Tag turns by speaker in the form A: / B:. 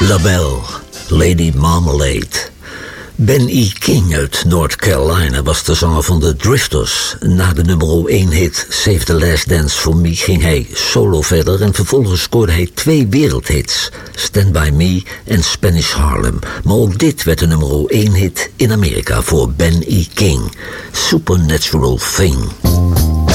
A: La Belle, Lady Marmalade. Ben E. King uit North Carolina was de zanger van de Drifters. Na de nummer 1 hit Save the Last Dance for Me ging hij solo verder en vervolgens scoorde hij 2 wereldhits, Stand By Me en Spanish Harlem. Maar ook dit werd de nummer 1 hit in Amerika voor Ben E. King, Supernatural Thing.